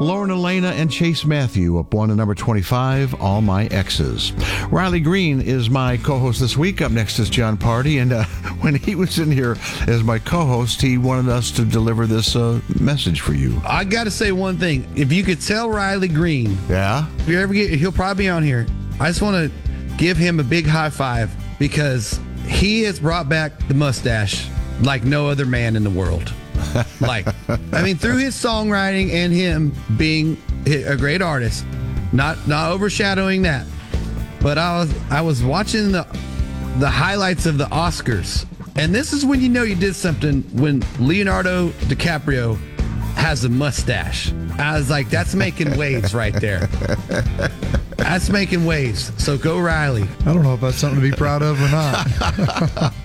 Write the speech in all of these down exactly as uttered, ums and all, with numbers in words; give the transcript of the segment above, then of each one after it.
Lauren Elena and Chase Matthew up one to number twenty-five, All My Exes. Riley Green is my co-host this week. Up next is John Party, and uh, when he was in here as my co-host, he wanted us to deliver this uh, message for you. I got to say one thing. If you could tell Riley Green, yeah, if you ever get, he'll probably be on here. I just want to give him a big high five because he has brought back the mustache like no other man in the world. Like, I mean, through his songwriting and him being a great artist, not not overshadowing that. But I was I was watching the the highlights of the Oscars, and this is when you know you did something, when Leonardo DiCaprio has a mustache. I was like, that's making waves right there. That's making waves. So go Riley. I don't know if that's something to be proud of or not.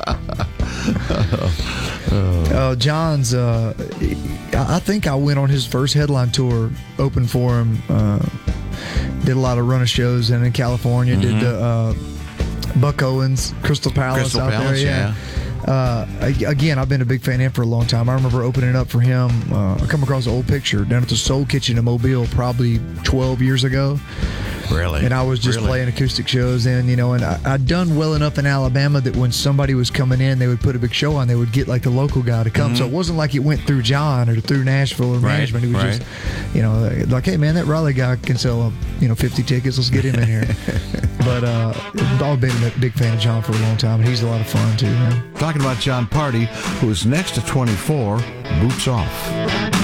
uh, John's, uh, I think I went on his first headline tour, opened for him, uh, did a lot of run of shows and in California, mm-hmm. did the uh, Buck Owens, Crystal Palace Crystal out Palace, there. Yeah. yeah. Uh, again, I've been a big fan of him for a long time. I remember opening up for him. Uh, I come across an old picture down at the Soul Kitchen in Mobile probably twelve years ago. Really? And I was just really? playing acoustic shows and, you know, and I, I'd done well enough in Alabama that when somebody was coming in, they would put a big show on. They would get like the local guy to come. Mm-hmm. So it wasn't like it went through John or through Nashville or right, management. It was right. just, you know, like, hey, man, that Raleigh guy can sell, you know, fifty tickets. Let's get him in here. But uh, I've been a big fan of John for a long time, and he's a lot of fun, too, man. Talking about John Party, who's next to twenty-four, Boots Off.